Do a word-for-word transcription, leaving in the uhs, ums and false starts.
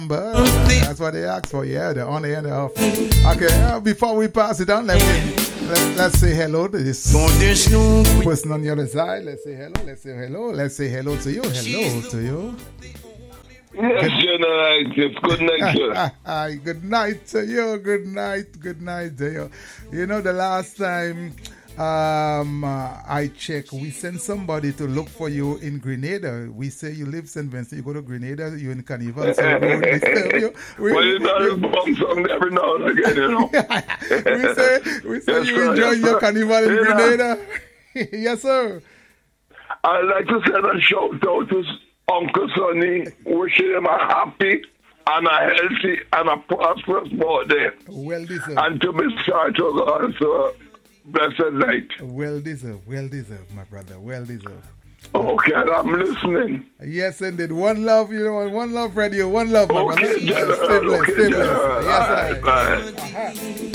But that's what they asked for, yeah, the on the end of. Okay, uh, before we pass it on, let me let, let's say hello to this person on the other side. Let's say hello, let's say hello, let's say hello to you, hello to you. Yes, good, good night, sir. Good night to you, good night, good night to you. You know, the last time Um, uh, I check. We send somebody to look for you in Grenada. We say you live Saint Vincent. You go to Grenada. You in Carnival. So we won't disturb you. We, well, it's not a bum song every now and again, you know. we say we say yes, you sir, enjoy yes, your Carnival in yeah. Grenada. Yes, sir. I'd like to send a shout out to Uncle Sonny, wishing him a happy and a healthy and a prosperous birthday. Well deserved. And to Miss Sartor also. Blessed night. Well deserved, well deserved, my brother, well deserved. Okay, I'm listening. Yes, indeed. One love, you know, one love radio, one love, my okay, brother. General, Stay blessed, okay, stay blessed. Yes, right, right. Uh-huh.